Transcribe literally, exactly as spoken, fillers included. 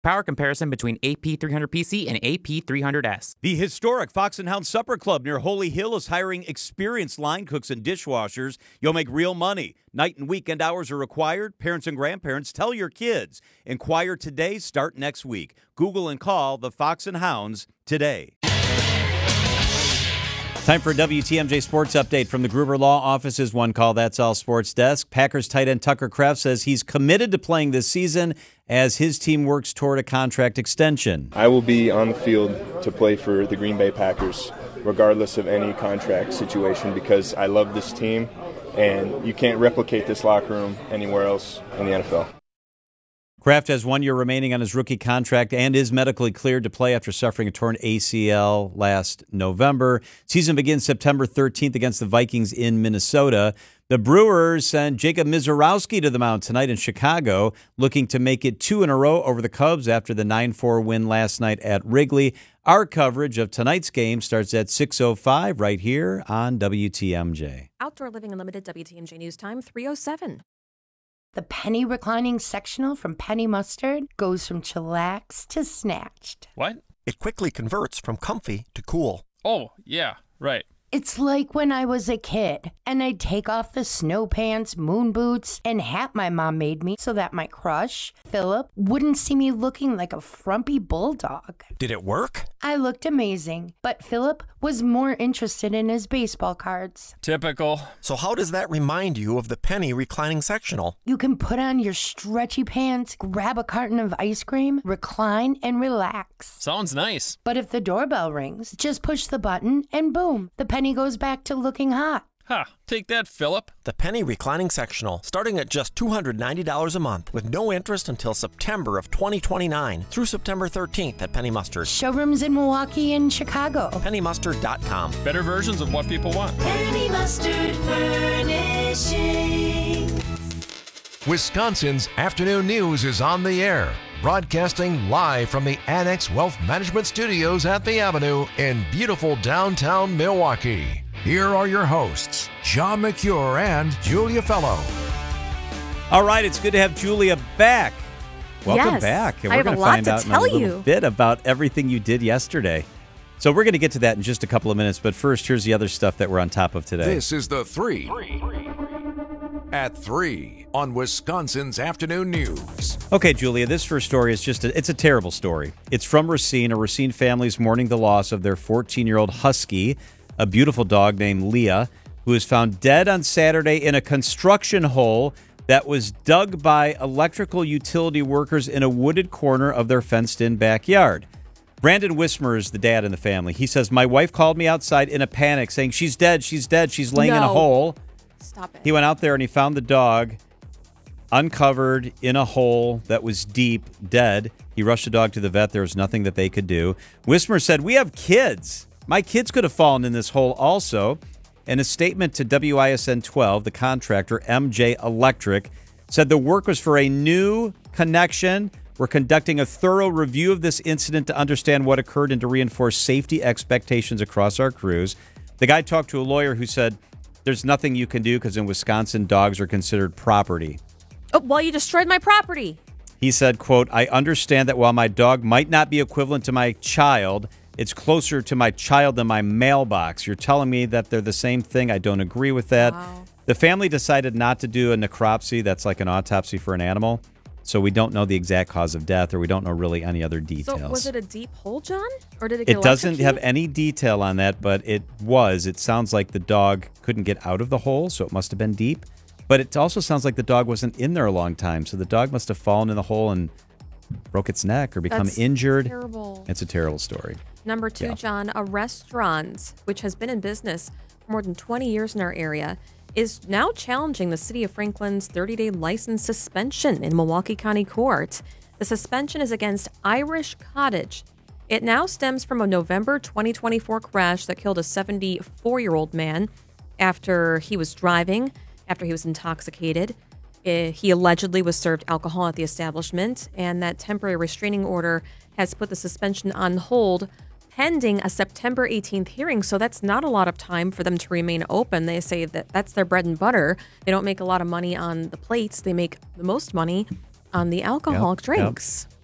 Power comparison between A P three hundred P C and A P three hundred S. The historic Fox and Hound Supper Club near Holy Hill is hiring experienced line cooks and dishwashers. You'll make real money. Night and weekend hours are required. Parents and grandparents, tell your kids. Inquire today, start next week. Google and call the Fox and Hounds today. Time for a W T M J Sports Update from the Gruber Law Office's One Call, That's All Sports Desk. Packers tight end Tucker Kraft says he's committed to playing this season as his team works toward a contract extension. I will be on the field to play for the Green Bay Packers, regardless of any contract situation, because I love this team, and you can't replicate this locker room anywhere else in the N F L. Kraft has one year remaining on his rookie contract and is medically cleared to play after suffering a torn A C L last November. Season begins September thirteenth against the Vikings in Minnesota. The Brewers send Jacob Misiorowski to the mound tonight in Chicago, looking to make it two in a row over the Cubs after the nine four win last night at Wrigley. Our coverage of tonight's game starts at six oh five right here on W T M J. Outdoor Living Unlimited W T M J News Time, three oh seven. The penny reclining sectional from Penny Mustard goes from chillax to snatched. What? It quickly converts from comfy to cool. Oh, yeah, right. It's like when I was a kid, and I'd take off the snow pants, moon boots, and hat my mom made me so that my crush, Philip, wouldn't see me looking like a frumpy bulldog. Did it work? I looked amazing, but Philip was more interested in his baseball cards. Typical. So how does that remind you of the penny reclining sectional? You can put on your stretchy pants, grab a carton of ice cream, recline, and relax. Sounds nice. But if the doorbell rings, just push the button, and boom, the penny goes back to looking hot. Ha, take that, Philip. The penny reclining sectional, starting at just two hundred ninety dollars a month with no interest until September of twenty twenty-nine through September thirteenth at Penny Mustard. Showrooms in Milwaukee and Chicago. penny mustard dot com. Better versions of what people want. Penny Mustard Furnishing. Wisconsin's Afternoon News is on the air, broadcasting live from the Annex Wealth Management Studios at the Avenue in beautiful downtown Milwaukee. Here are your hosts, John McCure and Julia Fellow. All right, it's good to have Julia back. Welcome Yes, back. And I we're have a going to lot find to out in tell a little you. bit about everything you did yesterday. So we're going to get to that in just a couple of minutes. But first, here's the other stuff that we're on top of today. This is the three. At three on Wisconsin's Afternoon News. Okay, Julia, this first story is just, a, it's a terrible story. It's from Racine. A Racine family is mourning the loss of their fourteen-year-old husky, a beautiful dog named Leah, who was found dead on Saturday in a construction hole that was dug by electrical utility workers in a wooded corner of their fenced-in backyard. Brandon Wismer is the dad in the family. He says, "My wife called me outside in a panic saying, 'She's dead, she's dead, she's laying in a No. hole.'" Stop it. He went out there and he found the dog uncovered in a hole that was deep, dead. He rushed the dog to the vet. There was nothing that they could do. Wismer said, "We have kids. My kids could have fallen in this hole also." In a statement to W I S N twelve, the contractor, M J Electric, said the work was for a new connection. We're conducting a thorough review of this incident to understand what occurred and to reinforce safety expectations across our crews. The guy talked to a lawyer who said, "There's nothing you can do because in Wisconsin, dogs are considered property." Oh, well, you destroyed my property. He said, quote, "I understand that while my dog might not be equivalent to my child, it's closer to my child than my mailbox. You're telling me that they're the same thing? I don't agree with that." Wow. The family decided not to do a necropsy. That's like an autopsy for an animal. So we don't know the exact cause of death, or we don't know really any other details. So was it a deep hole, John? Or did it get It doesn't have electrocuted? any detail on that, but it was. It sounds like the dog couldn't get out of the hole, so it must have been deep. But it also sounds like the dog wasn't in there a long time, so the dog must have fallen in the hole and broke its neck or become That's injured. terrible. It's a terrible story. Number two, Yeah. John, a restaurant, which has been in business for more than twenty years in our area, is now challenging the city of Franklin's thirty-day license suspension in Milwaukee County Court. The suspension is against Irish Cottage. It now stems from a November twenty twenty-four crash that killed a seventy-four-year-old man after he was driving, after he was intoxicated. Uh, He allegedly was served alcohol at the establishment, and that temporary restraining order has put the suspension on hold pending a September eighteenth hearing. So that's not a lot of time for them to remain open. They say that that's their bread and butter. They don't make a lot of money on the plates. They make the most money on the alcoholic Yep, yep. drinks.